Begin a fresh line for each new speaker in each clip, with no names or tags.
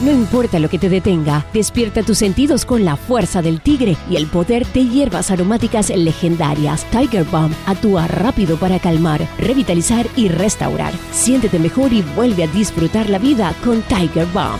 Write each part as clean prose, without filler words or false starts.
No importa lo que te detenga, despierta tus sentidos con la fuerza del tigre y el poder de hierbas aromáticas legendarias. Tiger Balm actúa rápido para calmar, revitalizar y restaurar. Siéntete mejor y vuelve a disfrutar la vida con Tiger Balm.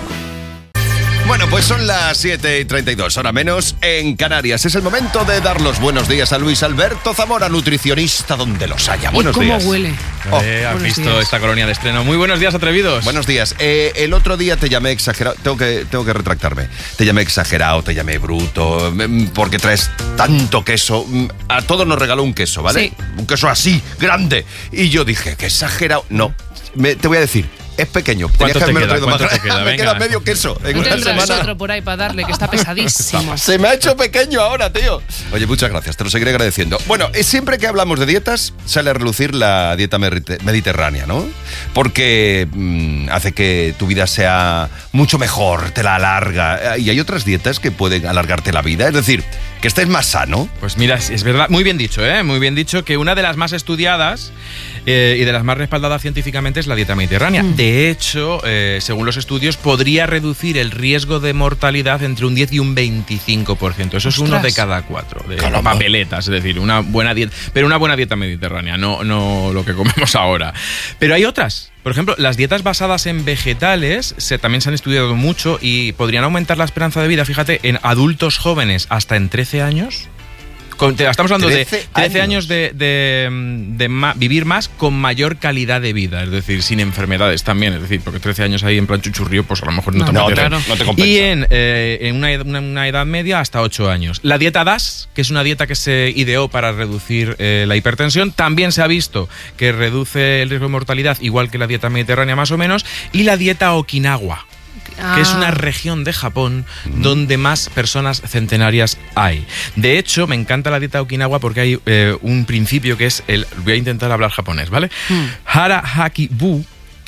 Bueno, pues son las 7:32, hora menos, en Canarias. Es el momento de dar los buenos días a Luis Alberto Zamora, nutricionista donde los haya. Buenos días.
¿Cómo huele?
¿Has visto esta colonia de estreno? Muy buenos días, atrevidos.
Buenos días. El otro día te llamé exagerado. Tengo que retractarme. Te llamé exagerado, te llamé bruto, porque traes tanto queso. A todos nos regaló un queso, ¿vale?
Sí.
Un queso así, grande. Y yo dije, que exagerado. No, te voy a decir. Es pequeño.
¿Cuánto te queda?
Me queda medio queso en
No
una
tendrás
semana.
otro por ahí para darle, que está pesadísimo.
Se me ha hecho pequeño ahora, tío. Oye, muchas gracias, te lo seguiré agradeciendo. Bueno, siempre que hablamos de dietas, sale a relucir la dieta mediterránea, ¿no? Porque hace que tu vida sea mucho mejor, te la alarga. Y hay otras dietas que pueden alargarte la vida, es decir, que estés más sano.
Pues mira, es verdad, muy bien dicho, ¿eh? Muy bien dicho que una de las más estudiadas y de las más respaldadas científicamente es la dieta mediterránea. De hecho, según los estudios, podría reducir el riesgo de mortalidad entre un 10 y un 25%. Eso es uno de cada 4 de papeletas, es decir, una buena dieta, pero una buena dieta mediterránea, no lo que comemos ahora. Pero hay otras. Por ejemplo, las dietas basadas en vegetales también se han estudiado mucho y podrían aumentar la esperanza de vida, fíjate, en adultos jóvenes hasta en 13 años. Estamos hablando de 13 años de vivir más con mayor calidad de vida, es decir, sin enfermedades también, es decir, porque 13 años ahí en plan chuchurrío, pues a lo mejor no te compensa. Y en una edad media hasta 8 años. La dieta DASH, que es una dieta que se ideó para reducir la hipertensión, también se ha visto que reduce el riesgo de mortalidad, igual que la dieta mediterránea más o menos, y la dieta Okinawa, que es una región de Japón donde más personas centenarias hay. De hecho, me encanta la dieta Okinawa porque hay un principio que es voy a intentar hablar japonés, ¿vale? Hara Haki Bu,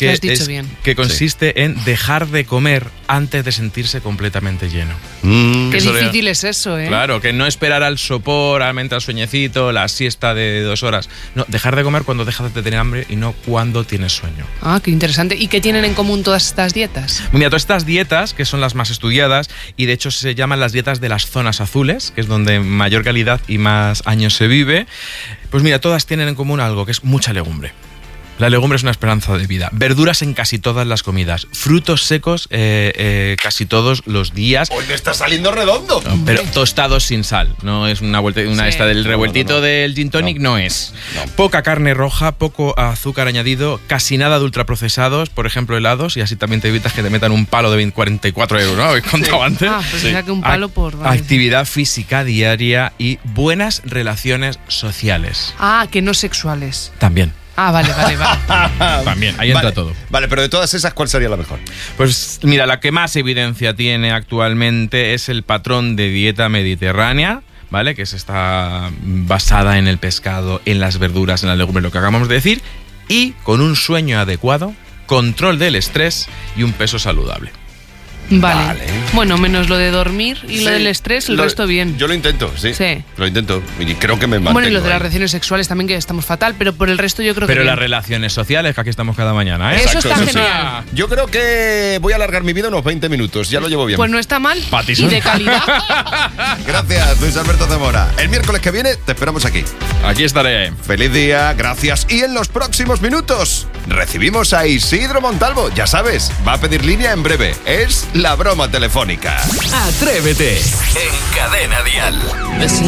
que consiste en dejar de comer antes de sentirse completamente lleno.
Qué difícil es eso, ¿eh?
Claro, que no esperar al sopor, al sueñecito, la siesta de 2 horas. No, dejar de comer cuando dejas de tener hambre y no cuando tienes sueño.
Ah, qué interesante. ¿Y qué tienen en común todas estas dietas?
Mira, todas estas dietas, que son las más estudiadas, y de hecho se llaman las dietas de las zonas azules, que es donde mayor calidad y más años se vive, pues mira, todas tienen en común algo, que es mucha legumbre. La legumbre es una esperanza de vida. Verduras en casi todas las comidas. Frutos secos casi todos los días.
¡Hoy me está saliendo redondo!
No, pero tostados sin sal. No es esta del revueltito del gin tonic, no es.
No.
Poca carne roja, poco azúcar añadido, casi nada de ultraprocesados, por ejemplo helados, y así también te evitas que te metan un palo de 44 euros, ¿no? Habéis contado antes.
Pues mira que un palo por...
Actividad física diaria y buenas relaciones sociales.
Ah, que no sexuales.
También.
Ah, vale.
También, ahí entra todo.
Vale, pero de todas esas, ¿cuál sería la mejor?
Pues mira, la que más evidencia tiene actualmente es el patrón de dieta mediterránea, ¿vale? Que está basada en el pescado, en las verduras, en la legumbre, lo que acabamos de decir, y con un sueño adecuado, control del estrés y un peso saludable.
Vale. Bueno, menos lo de dormir y lo del estrés, el resto bien.
Yo lo intento, sí. Lo intento y creo que me mantengo.
Bueno, y lo de las relaciones sexuales también, que estamos fatal, pero por el resto yo creo que
Pero
bien.
las relaciones sociales, que aquí estamos cada mañana, ¿eh?
Eso está
sí.
genial.
Yo creo que voy a alargar mi vida unos 20 minutos, ya lo llevo bien.
Pues no está mal.
Patison.
Y de calidad.
Gracias, Luis Alberto Zamora. El miércoles que viene te esperamos aquí.
Aquí estaré.
Feliz día, gracias. Y en los próximos minutos recibimos a Isidro Montalvo. Ya sabes, va a pedir línea en breve. Es la broma telefónica.
Atrévete en Cadena Dial.